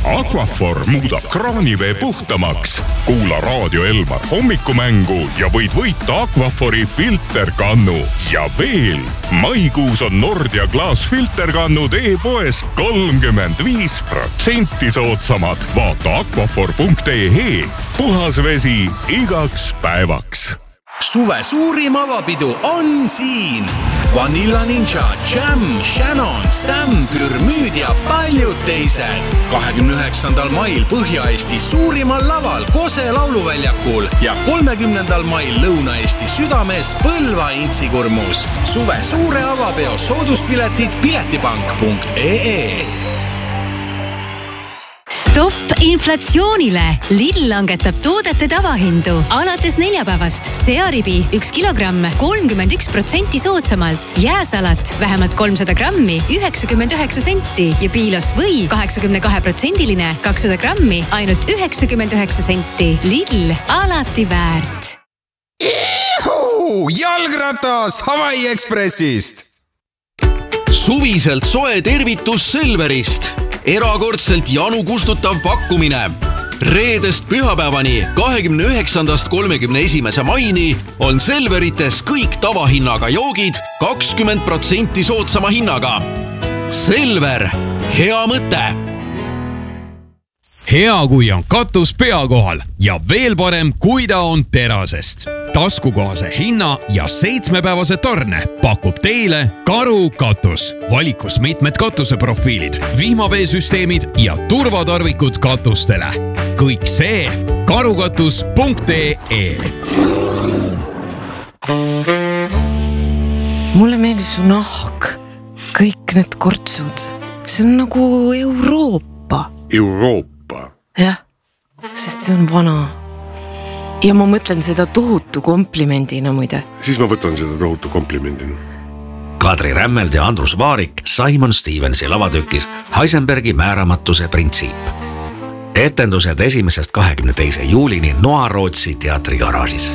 Aquaphor muudab kraanivee puhtamaks. Kuula Raadio Elmar hommikumängu ja võid võita Aquaphori filterkannu. Ja veel, maikuus on Nordia klaasfilterkannud e-poes 35% soodsamad. Vaata aquaphor.ee. Puhas vesi igaks päevaks. Suve suurim avapidu on siin. Vanilla Ninja, Jam, Shannon, Sam, Pürmüüd ja paljud teised. 29. mail Põhja-Eesti suurimal laval Kose lauluväljakul ja 30. mail Lõuna-Eesti südames Põlva Intsikurmus. Suve suure avapeo sooduspiletid piletipank.ee. Stopp inflatsioonile! Lidl langetab toodete tavahindu. Alates neljapäevast searibi 1 kilogramm 31% soodsamalt. Jääsalat vähemalt 300 grammi 99 senti ja piilos või 82% 200 grammi ainult 99 senti. Lidl, alati väärt. Jalgratas Hawaii Expressist! Suviselt soe tervitus Selverist. Erakordselt janu kustutav pakkumine. Reedest pühapäevani 29. 31. maini on Selverites kõik tavahinnaga joogid 20% soodsama hinnaga. Selver, hea mõte! Hea, kui on katus pea kohal ja veel parem, kui ta on terasest. Taskukohase hinna ja 7-päevase tarne pakub teile Karu katus. Valikus mitmed katuseprofiilid, vihmaveesüsteemid ja turvatarvikud katustele. Kõik see karukatus.ee. Mulle meeldib su nahk, kõik need kortsud. See on nagu Euroopa. Euroopa? Jah, sest see on vana. Ja ma mõtlen seda tohutu komplimendina muide. Siis ma võtan seda tohutu komplimendina. Kadri Rämmeld ja Andrus Vaarik Simon Stevensi lavatükis Heisenbergi määramatuse printsiip. Etendused 1. 22. juulini Noarootsi teatrigaraažis.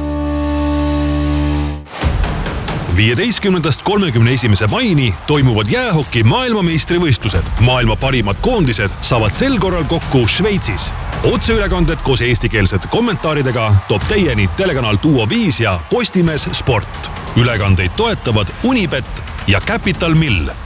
15. 31. maini toimuvad jäähoki maailmameistrivõistlused. Maailma parimad koondised saavad sel korral kokku Šveitsis. Otseülekanded koos eestikeelsete kommentaaridega toob teieni telekanal Duo 5 ja Postimees Sport. Ülekandeid toetavad Unibet ja Capital Mill.